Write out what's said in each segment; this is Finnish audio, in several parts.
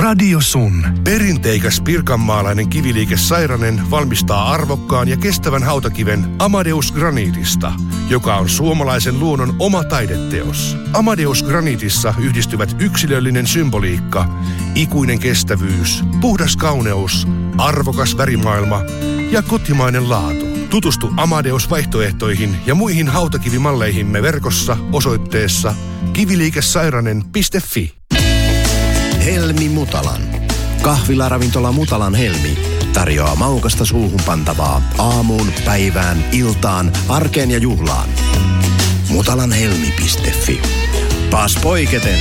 Radio Sun. Perinteikäs pirkanmaalainen kiviliike Sairanen valmistaa arvokkaan ja kestävän hautakiven Amadeus Granitista, joka on suomalaisen luonnon oma taideteos. Amadeus Granitissa yhdistyvät yksilöllinen symboliikka, ikuinen kestävyys, puhdas kauneus, arvokas värimaailma ja kotimainen laatu. Tutustu Amadeus-vaihtoehtoihin ja muihin hautakivimalleihimme verkossa osoitteessa kiviliikesairanen.fi. Helmi Mutalan. Kahvilaravintola Mutalan Helmi tarjoaa maukasta suuhun pantavaa aamuun, päivään, iltaan, arkeen ja juhlaan. Mutalanhelmi.fi. Paas poiketen.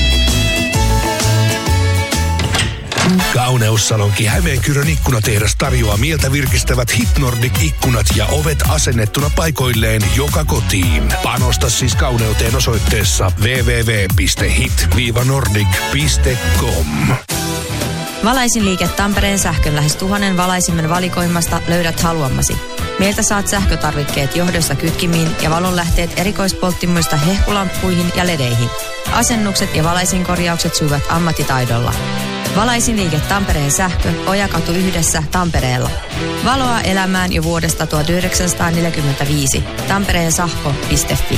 Kauneussalonki Hämeenkyrön ikkunatehdas tarjoaa mieltä virkistävät HitNordic-ikkunat ja ovet asennettuna paikoilleen joka kotiin. Panosta siis kauneuteen osoitteessa www.hit-nordic.com. Valaisinliike Tampereen sähkön lähes 1000 valaisimen valikoimasta löydät haluamasi. Meiltä saat sähkötarvikkeet johdosta kytkimiin ja valonlähteet erikoispolttimoista hehkulamppuihin ja ledeihin. Asennukset ja valaisinkorjaukset sujuvat ammattitaidolla. Valaisinliike Tampereen sähkö, Ojakatu 1 Tampereella. Valoa elämään jo vuodesta 1945. tampereensahko.fi.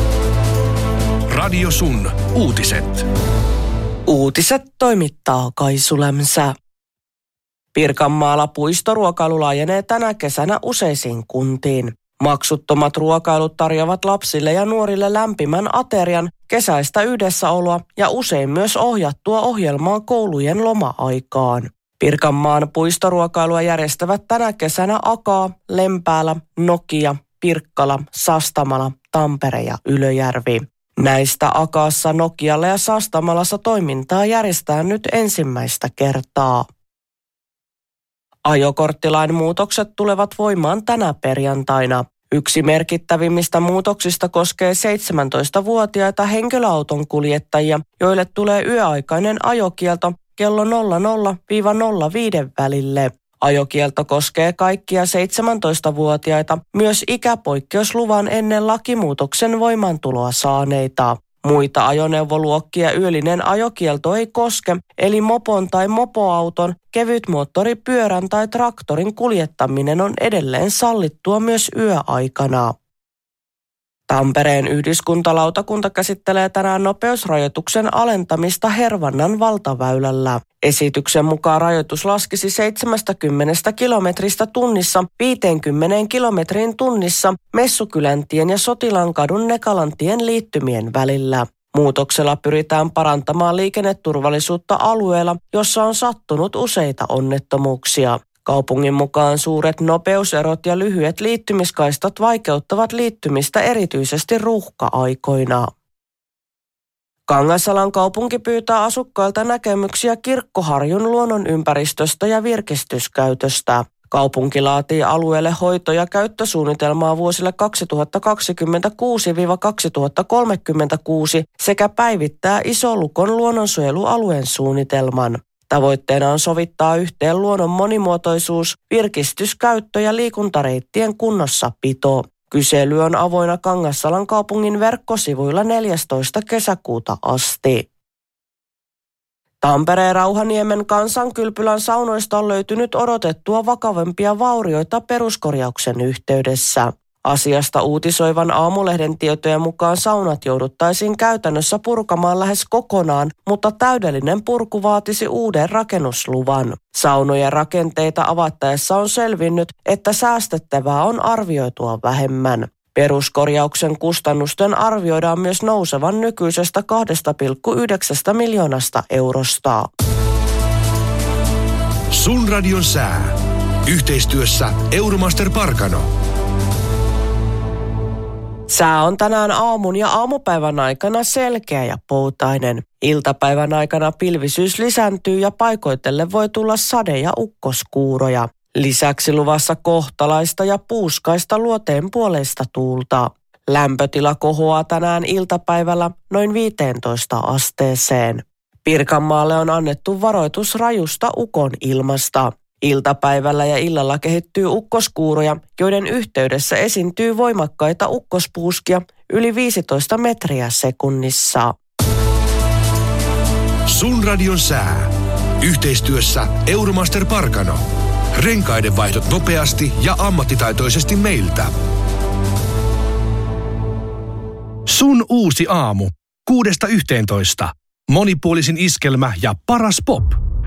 Radio Sun. Uutiset. Uutiset toimittaa Kaisu Lämsä. Pirkanmaalla puistoruokailu laajenee tänä kesänä useisiin kuntiin. Maksuttomat ruokailut tarjoavat lapsille ja nuorille lämpimän aterian, kesäistä yhdessäoloa ja usein myös ohjattua ohjelmaa koulujen loma-aikaan. Pirkanmaan puistoruokailua järjestävät tänä kesänä Akaa, Lempäälä, Nokia, Pirkkala, Sastamala, Tampere ja Ylöjärvi. Näistä Akaassa, Nokialla ja Sastamalassa toimintaa järjestetään nyt ensimmäistä kertaa. Ajokorttilain muutokset tulevat voimaan tänä perjantaina. Yksi merkittävimmistä muutoksista koskee 17-vuotiaita henkilöauton kuljettajia, joille tulee yöaikainen ajokielto kello 00-05 välille. Ajokielto koskee kaikkia 17-vuotiaita, myös ikäpoikkeusluvan ennen lakimuutoksen voimaantuloa saaneita. Muita ajoneuvoluokkia yöllinen ajokielto ei koske, eli mopon tai mopoauton, kevytmoottoripyörän tai traktorin kuljettaminen on edelleen sallittua myös yöaikana. Tampereen yhdyskuntalautakunta käsittelee tänään nopeusrajoituksen alentamista Hervannan valtaväylällä. Esityksen mukaan rajoitus laskisi 70 kilometristä tunnissa 50 kilometriin tunnissa Messukyläntien ja Sotilankadun Nekalantien liittymien välillä. Muutoksella pyritään parantamaan liikenneturvallisuutta alueella, jossa on sattunut useita onnettomuuksia. Kaupungin mukaan suuret nopeuserot ja lyhyet liittymiskaistat vaikeuttavat liittymistä erityisesti ruuhka-aikoina. Kangasalan kaupunki pyytää asukkailta näkemyksiä Kirkkoharjun luonnonympäristöstä ja virkistyskäytöstä. Kaupunki laatii alueelle hoito- ja käyttösuunnitelmaa vuosille 2026-2036 sekä päivittää Isolukon luonnonsuojelualueen suunnitelman. Tavoitteena on sovittaa yhteen luonnon monimuotoisuus, virkistyskäyttö ja liikuntareittien kunnossapito. Kysely on avoinna Kangassalan kaupungin verkkosivuilla 14. kesäkuuta asti. Tampereen Rauhaniemen Kansankylpylän saunoista on löytynyt odotettua vakavampia vaurioita peruskorjauksen yhteydessä. Asiasta uutisoivan Aamulehden tietojen mukaan saunat jouduttaisiin käytännössä purkamaan lähes kokonaan, mutta täydellinen purku vaatisi uuden rakennusluvan. Saunojen rakenteita avattaessa on selvinnyt, että säästettävää on arvioitua vähemmän. Peruskorjauksen kustannusten arvioidaan myös nousevan nykyisestä 2,9 miljoonasta eurosta. Sun radion sää. Yhteistyössä Euromaster Parkano. Sää on tänään aamun ja aamupäivän aikana selkeä ja poutainen. Iltapäivän aikana pilvisyys lisääntyy ja paikoitelle voi tulla sade- ja ukkoskuuroja. Lisäksi luvassa kohtalaista ja puuskaista luoteenpuoleista tuulta. Lämpötila kohoaa tänään iltapäivällä noin 15 asteeseen. Pirkanmaalle on annettu varoitus rajusta ukonilmasta. Iltapäivällä ja illalla kehittyy ukkoskuuroja, joiden yhteydessä esiintyy voimakkaita ukkospuuskia yli 15 metriä sekunnissa. Sun radion sää. Yhteistyössä Euromaster Parkano. Renkaiden vaihdot nopeasti ja ammattitaitoisesti meiltä. Sun uusi aamu. 6–11. Monipuolisin iskelmä ja paras pop.